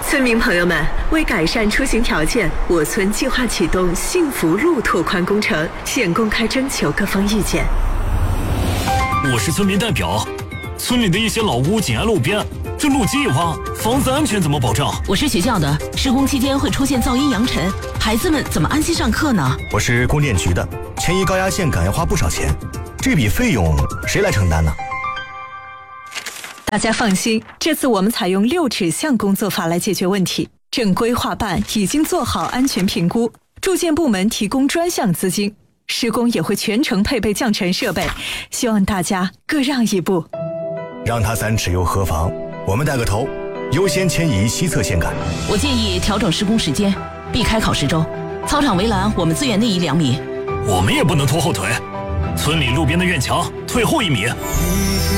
村民朋友们，为改善出行条件，我村计划启动幸福路拓宽工程，现公开征求各方意见。 我是村民代表，村里的一些老屋紧挨路边，这路基一挖，房子安全怎么保障？ 我是学校的，施工期间会出现噪音扬尘，孩子们怎么安心上课呢？ 我是供电局的，迁移高压线杆要花不少钱，这笔费用谁来承担呢？ 大家放心，这次我们采用6指向工作法来解决问题。正规划办已经做好安全评估，住建部门提供专项资金，施工也会全程配备降尘设备，希望大家各让一步。 让他3尺又何妨？我们带个头，优先迁移西侧线杆。 我建议调整施工时间，避开考试周。操场围栏我们自远内移2米。 我们也不能拖后腿，村里路边的院墙退后1米。